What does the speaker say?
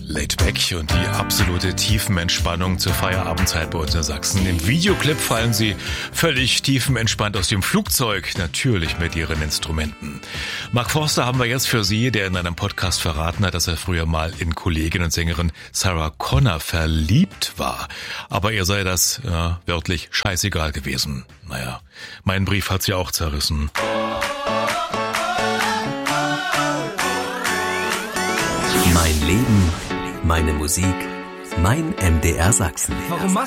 Laidback und die absolute Tiefenentspannung zur Feierabendzeit bei uns in Sachsen. Im Videoclip fallen sie völlig tiefenentspannt aus dem Flugzeug, natürlich mit ihren Instrumenten. Mark Forster haben wir jetzt für Sie, der in einem Podcast verraten hat, dass er früher mal in Kollegin und Sängerin Sarah Connor verliebt war. Aber ihr sei das wörtlich scheißegal gewesen. Naja, mein Brief hat sie auch zerrissen. Mein Leben, meine Musik, mein MDR Sachsen. Warum machst